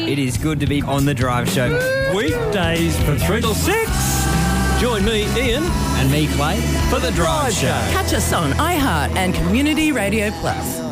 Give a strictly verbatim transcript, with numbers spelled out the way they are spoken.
It is good to be on The Drive Show. Weekdays from three till six. Join me, Ian. And me, Clay, For The Drive Show. Catch us on iHeart and Community Radio Plus.